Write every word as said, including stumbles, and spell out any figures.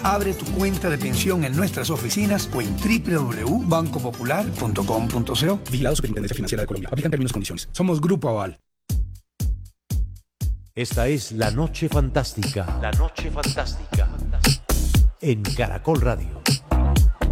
Abre tu cuenta de pensión en nuestras oficinas o en doble u doble u doble u punto banco popular punto com punto co. Vigilado Superintendencia Financiera de Colombia. Aplican términos y condiciones. Somos Grupo Aval. Esta es La Noche Fantástica. La Noche Fantástica. En Caracol Radio.